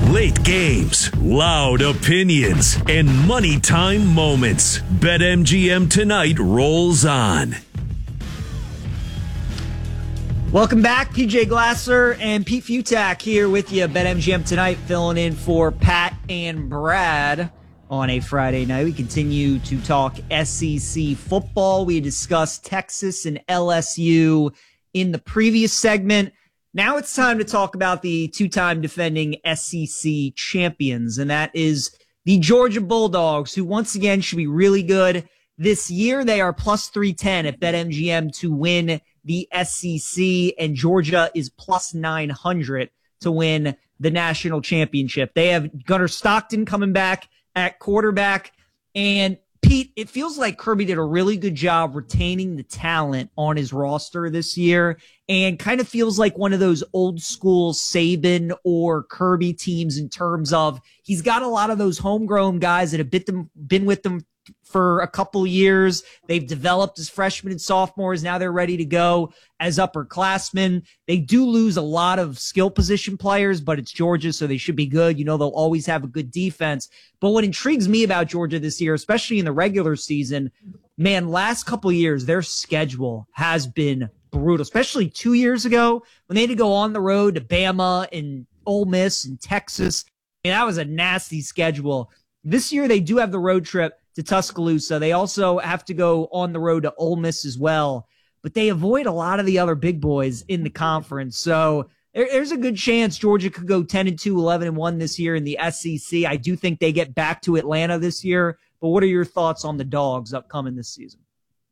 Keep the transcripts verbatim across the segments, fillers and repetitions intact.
Late games, loud opinions, and money time moments. BetMGM Tonight rolls on. Welcome back. P J Glasser and Pete Futak here with you. BetMGM Tonight, filling in for Pat and Brad on a Friday night. We continue to talk S E C football. We discussed Texas and L S U in the previous segment. Now it's time to talk about the two-time defending S E C champions, and that is the Georgia Bulldogs, who once again should be really good. This year they are plus three ten at BetMGM to win the S E C, and Georgia is plus nine hundred to win the national championship. They have Gunnar Stockton coming back at quarterback, and Pete, it feels like Kirby did a really good job retaining the talent on his roster this year, and kind of feels like one of those old school Saban or Kirby teams in terms of he's got a lot of those homegrown guys that have been, them, been with them for a couple years. They've developed as freshmen and sophomores. Now they're ready to go as upperclassmen. They do lose a lot of skill position players, but it's Georgia, so they should be good. You know, they'll always have a good defense. But what intrigues me about Georgia this year, especially in the regular season, man, last couple years, their schedule has been brutal, especially two years ago when they had to go on the road to Bama and Ole Miss and Texas. I mean, that was a nasty schedule. This year, they do have the road trip to Tuscaloosa. They also have to go on the road to Ole Miss as well, but they avoid a lot of the other big boys in the conference. So there, there's a good chance Georgia could go ten and two, eleven and one this year in the S E C. I do think they get back to Atlanta this year, but what are your thoughts on the Dogs upcoming this season?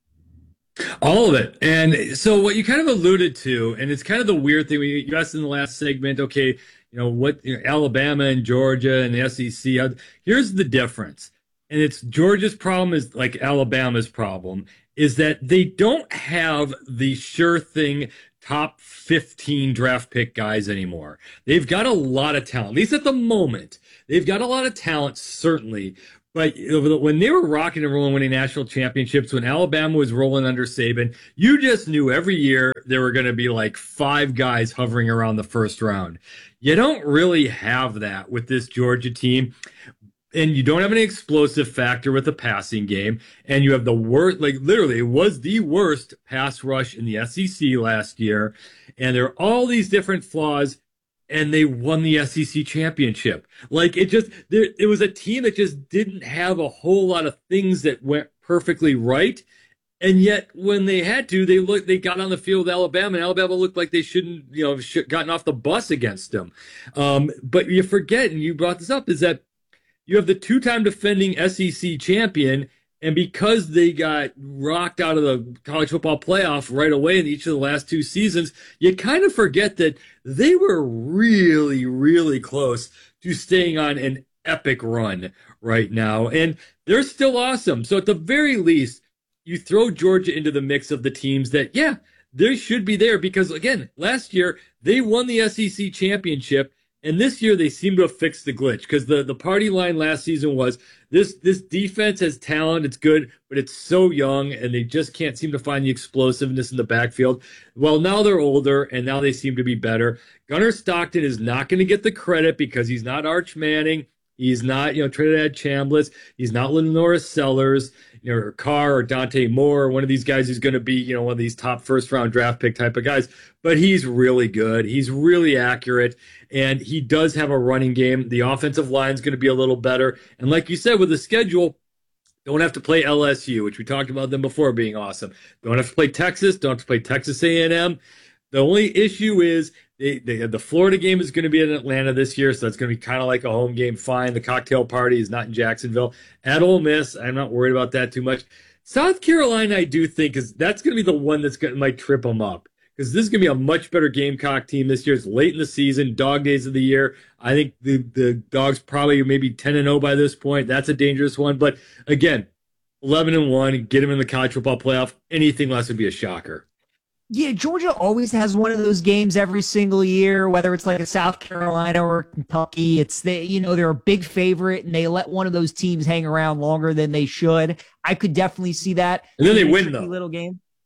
All of it. And so what you kind of alluded to, and it's kind of the weird thing, you asked in the last segment, okay, you know, what, you know, Alabama and Georgia and the S E C, here's the difference. And it's Georgia's problem is like Alabama's problem, is that they don't have the sure thing top fifteen draft pick guys anymore. They've got a lot of talent, at least at the moment. They've got a lot of talent, certainly. But when they were rocking and rolling, winning national championships, when Alabama was rolling under Saban, you just knew every year there were going to be like five guys hovering around the first round. You don't really have that with this Georgia team. And you don't have any explosive factor with the passing game. And you have the worst, like literally, it was the worst pass rush in the S E C last year. And there are all these different flaws, and they won the S E C championship. Like it just, there, it was a team that just didn't have a whole lot of things that went perfectly right. And yet when they had to, they looked, they got on the field with Alabama, and Alabama looked like they shouldn't, you know, have gotten off the bus against them. Um, but you forget, and you brought this up, is that you have the two-time defending S E C champion, and because they got rocked out of the college football playoff right away in each of the last two seasons, you kind of forget that they were really, really close to staying on an epic run right now, and they're still awesome. So at the very least, you throw Georgia into the mix of the teams that, yeah, they should be there because, again, last year they won the S E C championship. And this year they seem to have fixed the glitch because the, the party line last season was this this defense has talent, it's good, but it's so young and they just can't seem to find the explosiveness in the backfield. Well, now they're older and now they seem to be better. Gunnar Stockton is not going to get the credit because he's not Arch Manning. He's not, you know, Trinidad Chambliss. He's not Lenora Sellers, you know, or Carr or Dante Moore, or one of these guys who's going to be, you know, one of these top first round draft pick type of guys. But he's really good. He's really accurate. And he does have a running game. The offensive line is going to be a little better. And like you said, with the schedule, don't have to play L S U, which we talked about them before being awesome. Don't have to play Texas. Don't have to play Texas A and M. The only issue is they, they, the Florida game is going to be in Atlanta this year, so that's going to be kind of like a home game. Fine. The cocktail party is not in Jacksonville. At Ole Miss, I'm not worried about that too much. South Carolina, I do think, is that's going to be the one that's going to might trip them up because this is going to be a much better Gamecock team this year. It's late in the season, dog days of the year. I think the, the Dogs probably maybe ten and oh by this point. That's a dangerous one. But again, eleven and one, get them in the college football playoff. Anything less would be a shocker. Yeah, Georgia always has one of those games every single year, whether it's like a South Carolina or Kentucky. It's they, you know, they're a big favorite and they let one of those teams hang around longer than they should. I could definitely see that. And then they win though. Little game.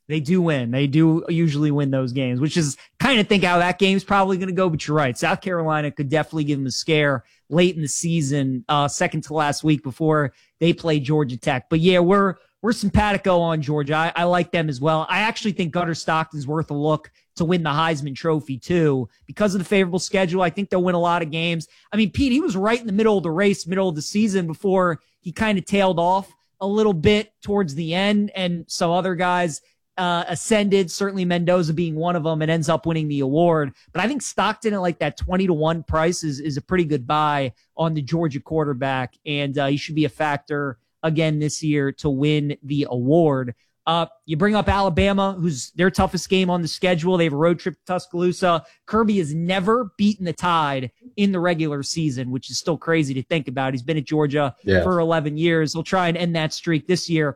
They do win. They do usually win those games, which is kind of think how that game's probably going to go. But you're right. South Carolina could definitely give them a scare late in the season, uh, second to last week before they play Georgia Tech. But yeah, we're we're simpatico on Georgia. I, I like them as well. I actually think Gunnar Stockton's worth a look to win the Heisman Trophy too because of the favorable schedule. I think they'll win a lot of games. I mean, Pete, he was right in the middle of the race, middle of the season before he kind of tailed off a little bit towards the end, and some other guys Uh, ascended, certainly Mendoza being one of them, and ends up winning the award. But I think Stockton at like that twenty to one price is, is a pretty good buy on the Georgia quarterback, and uh, he should be a factor again this year to win the award. Uh, you bring up Alabama, who's their toughest game on the schedule. They have a road trip to Tuscaloosa. Kirby has never beaten the Tide in the regular season, which is still crazy to think about. He's been at Georgia yeah. for eleven years. He'll try and end that streak this year.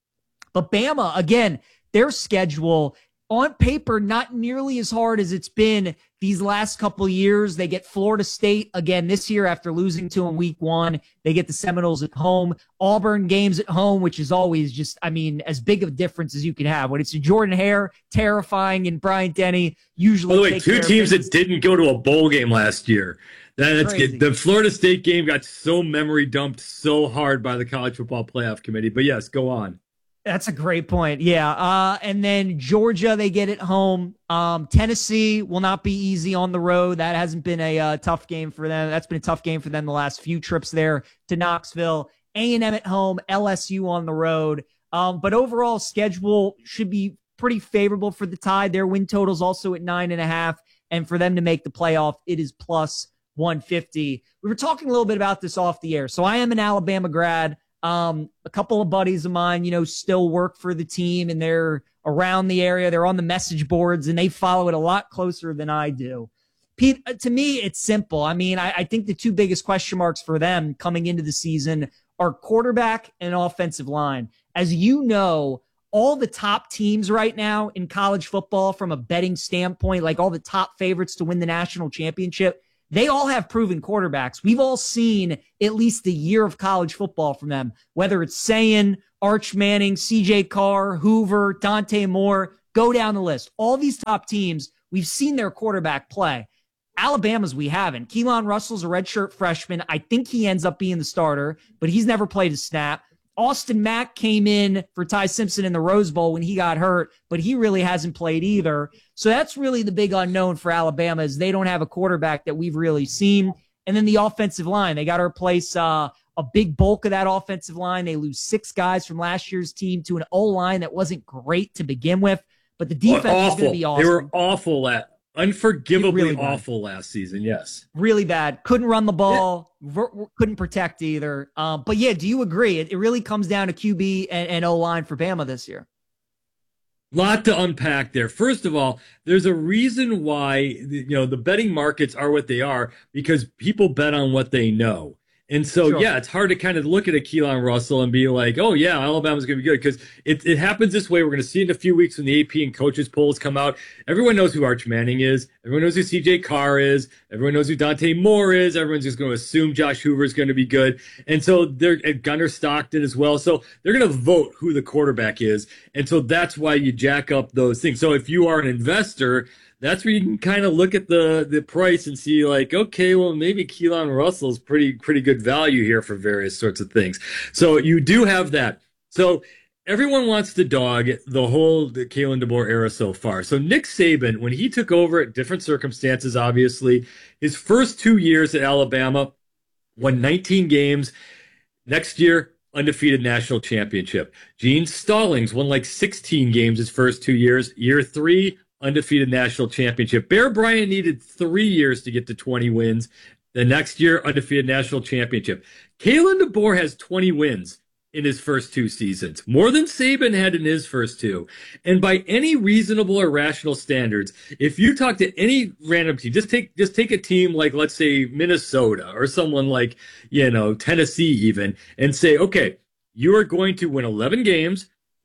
But Bama, again, their schedule on paper, not nearly as hard as it's been these last couple of years. They get Florida State again this year after losing to them week one. They get the Seminoles at home, Auburn games at home, which is always just, I mean, as big of a difference as you can have. When it's a Jordan Hare, terrifying, and Bryant Denny usually. By the way, two teams that didn't go to a bowl game last year. That's good. The Florida State game got so memory dumped so hard by the College Football Playoff Committee. But yes, go on. That's a great point. Yeah. Uh, and then Georgia, they get it home. Um, Tennessee will not be easy on the road. That hasn't been a uh, tough game for them. That's been a tough game for them the last few trips there to Knoxville. A and M at home, L S U on the road. Um, but overall schedule should be pretty favorable for the Tide. Their win total's also at nine and a half. And for them to make the playoff, it is plus one fifty. We were talking a little bit about this off the air. So I am an Alabama grad. Um, a couple of buddies of mine, you know, still work for the team and they're around the area. They're on the message boards and they follow it a lot closer than I do. Pete, to me, it's simple. I mean, I, I think the two biggest question marks for them coming into the season are quarterback and offensive line. As you know, all the top teams right now in college football from a betting standpoint, like all the top favorites to win the national championship, they all have proven quarterbacks. We've all seen at least a year of college football from them, whether it's Sayin, Arch Manning, C J Carr, Hoover, Dante Moore, go down the list. All these top teams, we've seen their quarterback play. Alabama's we haven't. Keelan Russell's a redshirt freshman. I think he ends up being the starter, but he's never played a snap. Austin Mack came in for Ty Simpson in the Rose Bowl when he got hurt, but he really hasn't played either. So that's really the big unknown for Alabama is they don't have a quarterback that we've really seen. And then the offensive line, they got to replace uh, a big bulk of that offensive line. They lose six guys from last year's team to an O-line that wasn't great to begin with, but the defense is going to be awesome. They were awful at unforgivably really awful last season. Yes. Really bad. Couldn't run the ball. Yeah. ver- couldn't protect either. Um, but yeah, do you agree? It, it really comes down to Q B and, and O-line for Bama this year. Lot to unpack there. First of all, there's a reason why, you know, the betting markets are what they are because people bet on what they know. And so, sure. yeah, it's hard to kind of look at a Keelan Russell and be like, oh, yeah, Alabama's going to be good because it, it happens this way. We're going to see in a few weeks when the A P and coaches polls come out. Everyone knows who Arch Manning is. Everyone knows who C J Carr is. Everyone knows who Dante Moore is. Everyone's just going to assume Josh Hoover is going to be good. And so they're at Gunnar Stockton as well. So they're going to vote who the quarterback is. And so that's why you jack up those things. So if you are an investor, that's where you can kind of look at the, the price and see like, okay, well, maybe Keelan Russell's pretty, pretty good value here for various sorts of things. So you do have that. So everyone wants to dog the whole the Kalen DeBoer era so far. So Nick Saban, when he took over at different circumstances, obviously, his first two years at Alabama, won nineteen games. Next year, undefeated national championship. Gene Stallings won like sixteen games his first two years. Year three, undefeated national championship. Bear Bryant needed three years to get to twenty wins. The next year, undefeated national championship. Kalen DeBoer has twenty wins in his first two seasons, more than Saban had in his first two. And by any reasonable or rational standards, if you talk to any random team, just take just take a team like, let's say, Minnesota or someone like, you know, Tennessee even, and say, okay, you are going to win eleven games.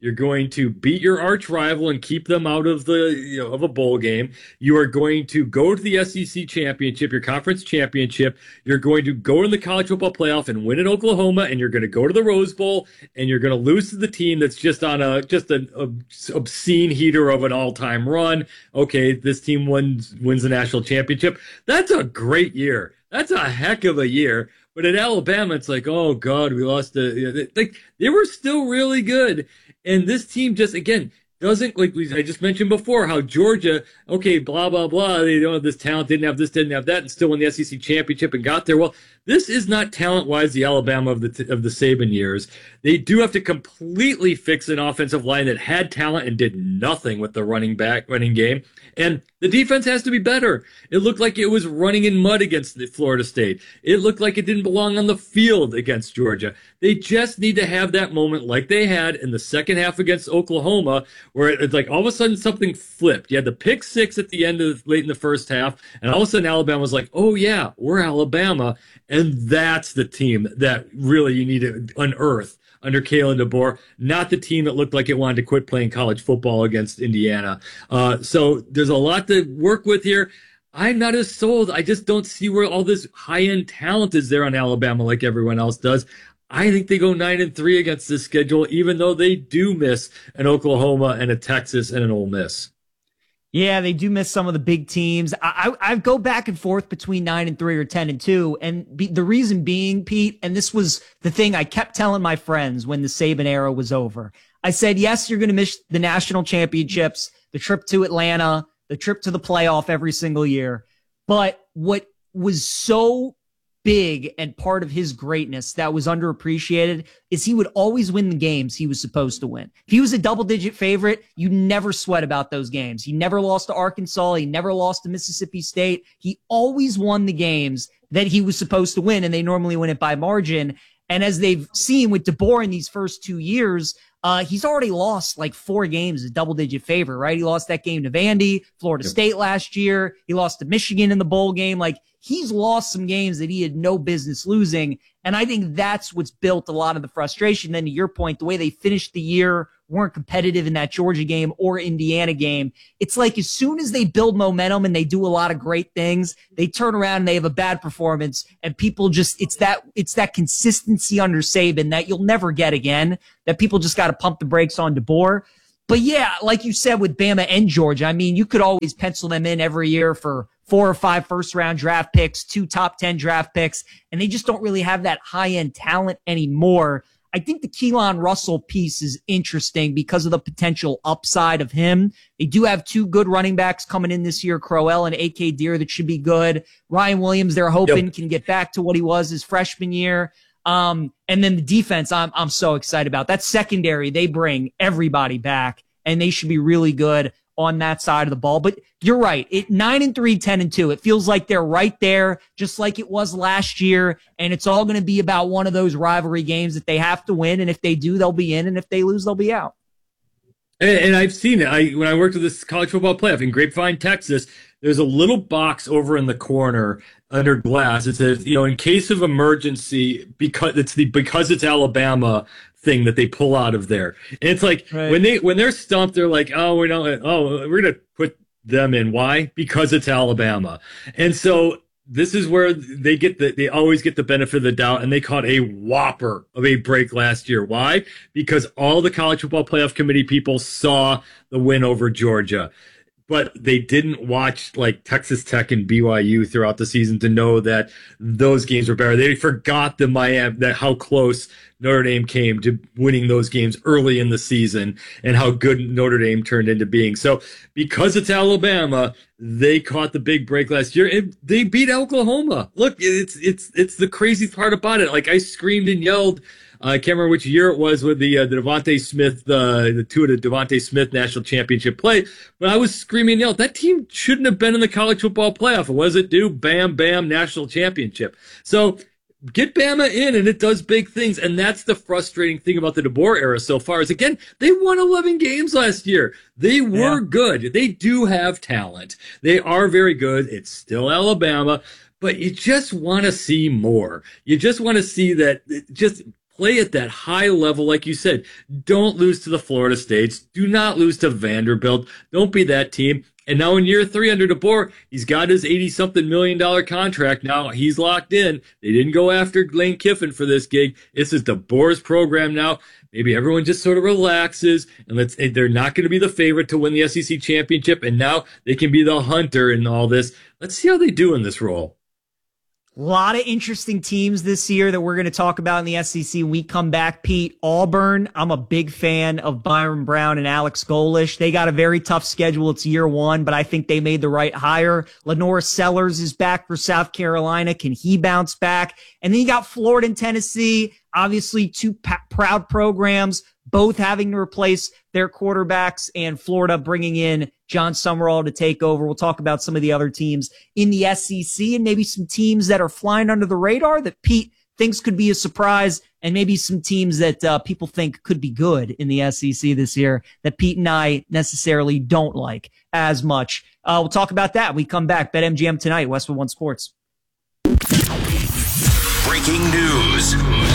You're going to beat your arch rival and keep them out of the you know, of a bowl game. You are going to go to the S E C championship, your conference championship. You're going to go in the college football playoff and win in Oklahoma, and you're going to go to the Rose Bowl, and you're going to lose to the team that's just on a just an obscene heater of an all-time run. Okay, this team wins wins the national championship. That's a great year. That's a heck of a year. But at Alabama, it's like, oh God, we lost the like they were still really good. And this team just, again, doesn't, like we, I just mentioned before, how Georgia, okay, blah, blah, blah, they don't have this talent, didn't have this, didn't have that, and still won the S E C championship and got there. Well, this is not talent-wise the Alabama of the of the Saban years. They do have to completely fix an offensive line that had talent and did nothing with the running back running game. And the defense has to be better. It looked like it was running in mud against Florida State. It looked like it didn't belong on the field against Georgia. They just need to have that moment like they had in the second half against Oklahoma, where it's like all of a sudden something flipped. You had the pick six at the end of late in the first half, and all of a sudden Alabama was like, oh yeah, we're Alabama. And that's the team that really you need to unearth under Kalen DeBoer, not the team that looked like it wanted to quit playing college football against Indiana. Uh, so there's a lot to work with here. I'm not as sold. I just don't see where all this high-end talent is there on Alabama like everyone else does. I think they go nine and three against this schedule, even though they do miss an Oklahoma and a Texas and an Ole Miss. Yeah, they do miss some of the big teams. I, I, I go back and forth between nine and three or ten and two, and be, the reason being, Pete, and this was the thing I kept telling my friends when the Saban era was over. I said, yes, you're going to miss the national championships, the trip to Atlanta, the trip to the playoff every single year. But what was so big and part of his greatness that was underappreciated is he would always win the games he was supposed to win. If he was a double-digit favorite, you never sweat about those games. He never lost to Arkansas. He never lost to Mississippi State. He always won the games that he was supposed to win, and they normally win it by margin. And as they've seen with DeBoer in these first two years, uh, he's already lost like four games as a double-digit favorite, right? He lost that game to Vandy, Florida yep. State last year. He lost to Michigan in the bowl game. Like, he's lost some games that he had no business losing. And I think that's what's built a lot of the frustration. Then to your point, the way they finished the year, weren't competitive in that Georgia game or Indiana game. It's like as soon as they build momentum and they do a lot of great things, they turn around and they have a bad performance, and people just, it's that, it's that consistency under Saban that you'll never get again, that people just got to pump the brakes on DeBoer. But yeah, like you said with Bama and Georgia, I mean, you could always pencil them in every year for four or five first round draft picks, two top ten draft picks, and they just don't really have that high end talent anymore. I think the Keelan Russell piece is interesting because of the potential upside of him. They do have two good running backs coming in this year, Crowell and A K Deer, that should be good. Ryan Williams, they're hoping yep. can get back to what he was his freshman year. Um, and then the defense, I'm, I'm so excited about. That secondary, they bring everybody back, and they should be really good on that side of the ball. But you're right. It nine and three, ten and two. It feels like they're right there, just like it was last year. And it's all going to be about one of those rivalry games that they have to win. And if they do, they'll be in. And if they lose, they'll be out. And, and I've seen it. I, when I worked with this college football playoff in Grapevine, Texas, there's a little box over in the corner under glass. It says, you know, in case of emergency, because it's the, because it's Alabama thing that they pull out of there. And it's like right. when they when they're stumped, they're like, oh, we don't oh, we're gonna put them in. Why? Because it's Alabama. And so this is where they get the they always get the benefit of the doubt, and they caught a whopper of a break last year. Why? Because all the college football playoff committee people saw the win over Georgia. But they didn't watch like Texas Tech and B Y U throughout the season to know that those games were better. They forgot the Miami, that how close Notre Dame came to winning those games early in the season and how good Notre Dame turned into being. So because it's Alabama, they caught the big break last year and they beat Oklahoma. Look, it's it's it's the crazy part about it. Like I screamed and yelled. I can't remember which year it was with the uh, the Devontae Smith, uh, the two of the Devontae Smith national championship play. But I was screaming, "Yell! That team shouldn't have been in the college football playoff. What does it do? Bam, bam, national championship." So get Bama in, and it does big things. And that's the frustrating thing about the DeBoer era so far is, again, they won eleven games last year. They were yeah. good. They do have talent. They are very good. It's still Alabama. But you just want to see more. You just want to see that just Play at that high level, like you said. Don't lose to the Florida States. Do not lose to Vanderbilt. Don't be that team. And now in year three under DeBoer, he's got his eighty-something million dollar contract. Now he's locked in. They didn't go after Lane Kiffin for this gig. This is DeBoer's program now. Maybe everyone just sort of relaxes, and let's. They're not going to be the favorite to win the S E C championship, and now they can be the hunter in all this. Let's see how they do in this role. A lot of interesting teams this year that we're going to talk about in the S E C when we come back. Pete, Auburn, I'm a big fan of Byron Brown and Alex Golish. They got a very tough schedule. It's year one, but I think they made the right hire. Lenore Sellers is back for South Carolina. Can he bounce back? And then you got Florida and Tennessee, obviously two p- proud programs, both having to replace their quarterbacks, and Florida bringing in John Summerall to take over. We'll talk about some of the other teams in the S E C and maybe some teams that are flying under the radar that Pete thinks could be a surprise, and maybe some teams that uh, people think could be good in the S E C this year that Pete and I necessarily don't like as much. Uh, we'll talk about that when we come back. BetMGM tonight, Westwood One Sports. Breaking news.